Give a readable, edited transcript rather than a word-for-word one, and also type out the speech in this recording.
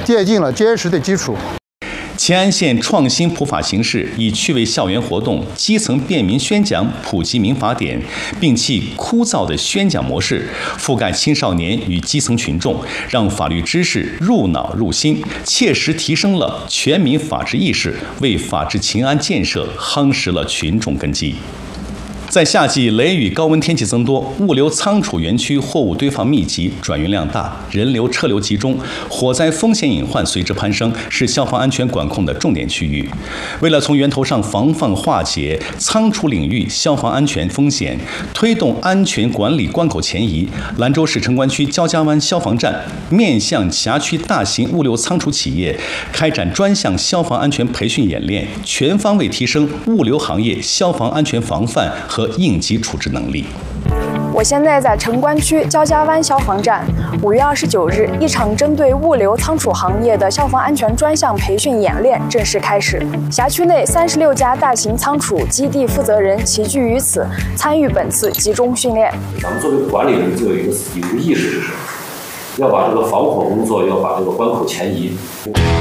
奠定了坚实的基础。 乾安县创新普法形式，以趣味校园活动、基层便民宣讲普及民法典，摒弃枯燥的宣讲模式，覆盖青少年与基层群众，让法律知识入脑入心，切实提升了全民法治意识，为法治秦安建设夯实了群众根基。在夏季雷雨高温天气增多，物流仓储园区货物堆放密集，转运量大，人流车流集中，火灾风险隐患随之攀升，是消防安全管控的重点区域。为了从源头上防范化解仓储领域消防安全风险，推动安全管理关口前移，兰州市城关区焦家湾消防站面向辖区大型物流仓储企业开展专项消防安全培训演练，全方位提升物流行业消防安全防范和应急处置能力。 我现在在城关区焦家湾消防站。5月29日，一场针对物流仓储行业的消防安全专项培训演练正式开始。辖区内36家大型仓储基地负责人齐聚于此，参与本次集中训练。 咱们作为管理人，就有一个意识是什么？要把这个防火工作，要把这个关口前移。